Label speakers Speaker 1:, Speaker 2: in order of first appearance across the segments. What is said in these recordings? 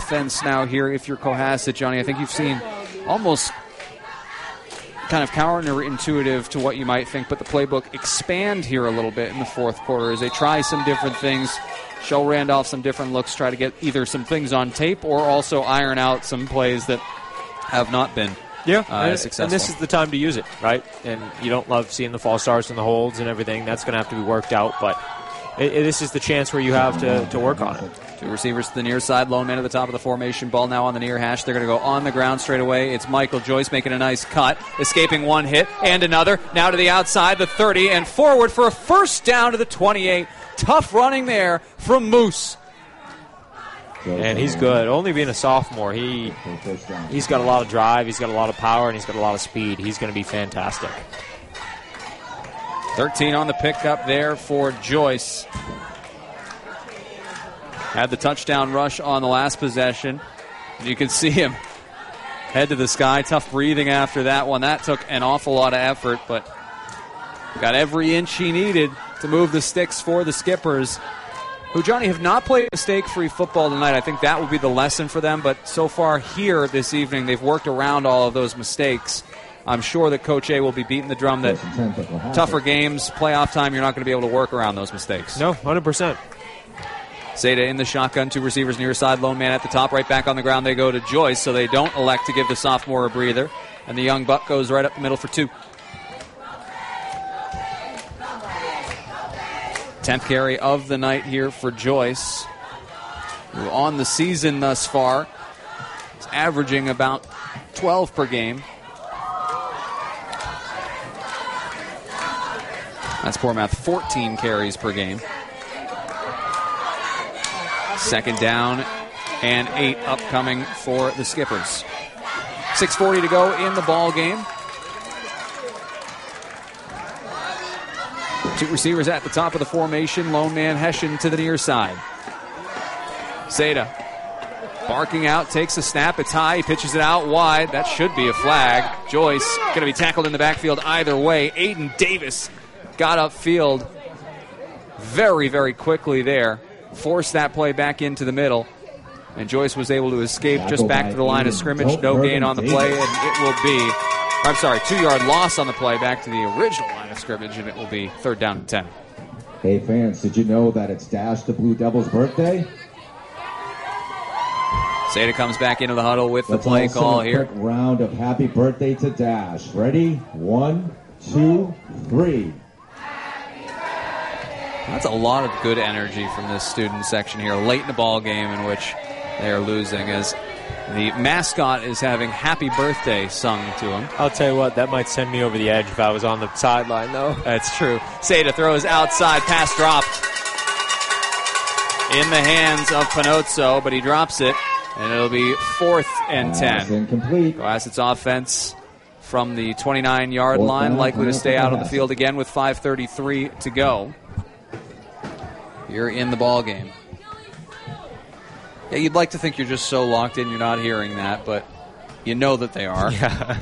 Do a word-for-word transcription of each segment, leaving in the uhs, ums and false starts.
Speaker 1: offense now here if you're Cohasset, Johnny. I think you've seen almost kind of counterintuitive to what you might think, but the playbook expand here a little bit in the fourth quarter as they try some different things, show Randolph some different looks, try to get either some things on tape or also iron out some plays that have not been
Speaker 2: yeah,
Speaker 1: uh,
Speaker 2: and,
Speaker 1: successful.
Speaker 2: And this is the time to use it, right? And you don't love seeing the false starts and the holds and everything. That's going to have to be worked out, but it, it, this is the chance where you have to, to work on it.
Speaker 1: Two receivers to the near side. Lone man at the top of the formation. Ball now on the near hash. They're going to go on the ground straight away. It's Michael Joyce making a nice cut. Escaping one hit and another. Now to the outside, the thirty, and forward for a first down to the twenty-eight. Tough running there from Moose.
Speaker 2: And he's good. Only being a sophomore, he, he's got a lot of drive, he's got a lot of power, and he's got a lot of speed. He's going to be fantastic.
Speaker 1: thirteen on the pickup there for Joyce. Had the touchdown rush on the last possession. You can see him head to the sky. Tough breathing after that one. That took an awful lot of effort, but got every inch he needed to move the sticks for the Skippers, who, Johnny, have not played mistake-free football tonight. I think that would be the lesson for them, but so far here this evening, they've worked around all of those mistakes. I'm sure that Coach A will be beating the drum that tougher games, playoff time, you're not going to be able to work around those mistakes.
Speaker 2: No, one hundred percent.
Speaker 1: Seda in the shotgun, two receivers near side, lone man at the top, right back on the ground they go to Joyce, so they don't elect to give the sophomore a breather, and the young buck goes right up the middle for two. tenth carry of the night here for Joyce, who on the season thus far is averaging about twelve per game. That's poor math, fourteen carries per game. Second down and eight upcoming for the Skippers. six forty to go in the ball game. Two receivers at the top of the formation. Lone man Hessian to the near side. Seda barking out, takes a snap. It's high. He pitches it out wide. That should be a flag. Joyce going to be tackled in the backfield either way. Aiden Davis got upfield very, very quickly there. Forced that play back into the middle. And Joyce was able to escape just back to the line of scrimmage. No gain on the play, and it will be, I'm sorry, two-yard loss on the play back to the original line of scrimmage, and it will be third down and ten.
Speaker 3: Hey, fans, did you know that it's Dash the Blue Devils' birthday?
Speaker 1: Seda comes back into the huddle with the
Speaker 3: Let's
Speaker 1: play
Speaker 3: all sing
Speaker 1: call
Speaker 3: a
Speaker 1: here.
Speaker 3: Quick round of happy birthday to Dash. Ready? One, two, three.
Speaker 1: That's a lot of good energy from this student section here late in the ball game in which they are losing, as the mascot is having happy birthday sung to him.
Speaker 2: I'll tell you what, that might send me over the edge if I was on the sideline, though.
Speaker 1: That's true. Seda throws outside, pass dropped in the hands of Panozzo, but he drops it, and it'll be fourth and ten.
Speaker 3: Pass incomplete.
Speaker 1: Cohasset's offense from the twenty-nine-yard line, likely to stay out on the field again with five thirty-three to go. You're in the ball game. Yeah, you'd like to think you're just so locked in you're not hearing that, but you know that they are.
Speaker 2: Yeah.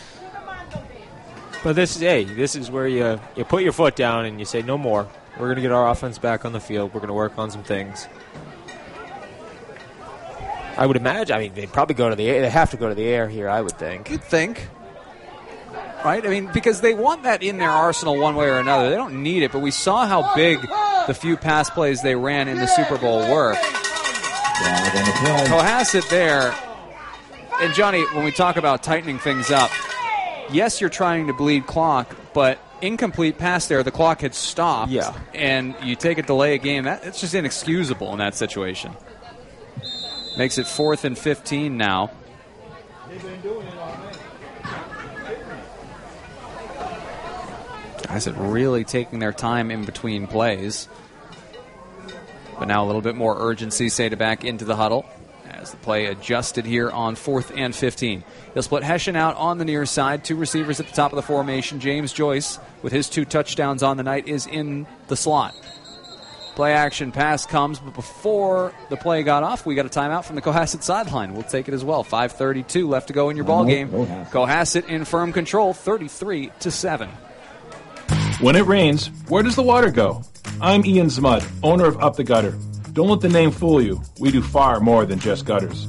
Speaker 2: But this is, hey, this is where you you put your foot down and you say, no more. We're going to get our offense back on the field. We're going to work on some things. I would imagine, I mean, they'd probably go to the air. They have to go to the air here, I would think.
Speaker 1: You'd think. Right? I mean, because they want that in their arsenal one way or another. They don't need it, but we saw how big the few pass plays they ran in the Super Bowl were. Cohasset there. And, Johnny, when we talk about tightening things up, yes, you're trying to bleed clock, but incomplete pass there, the clock had stopped.
Speaker 2: Yeah.
Speaker 1: And you take a delay a game. That, it's just inexcusable in that situation. Makes it fourth and fifteen now. Guys are really taking their time in between plays. But now a little bit more urgency. Seda back into the huddle as the play adjusted here on fourth and fifteen. He'll split Hessian out on the near side. Two receivers at the top of the formation. James Joyce, with his two touchdowns on the night, is in the slot. Play action pass comes, but before the play got off, we got a timeout from the Cohasset sideline. We'll take it as well. five thirty-two left to go in your ball game. Cohasset in firm control, thirty-three to seven.
Speaker 4: When it rains, where does the water go? I'm Ian Zmudd, owner of Up the Gutter. Don't let the name fool you. We do far more than just gutters.